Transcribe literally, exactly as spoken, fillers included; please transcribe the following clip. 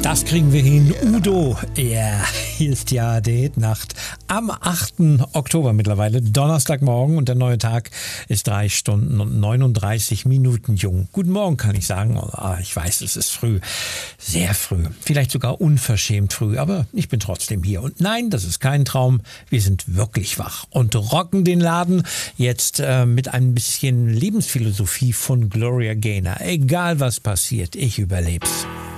Das kriegen wir hin. Udo, ja, hier ist ja die Hitnacht am achten Oktober mittlerweile, Donnerstagmorgen, und der neue Tag ist drei Stunden und neununddreißig Minuten jung. Guten Morgen, kann ich sagen. Oh, ich weiß, es ist früh, sehr früh, vielleicht sogar unverschämt früh, aber ich bin trotzdem hier. Und nein, das ist kein Traum, wir sind wirklich wach und rocken den Laden jetzt äh, mit ein bisschen Lebensphilosophie von Gloria Gaynor. Egal was passiert, ich überleb's.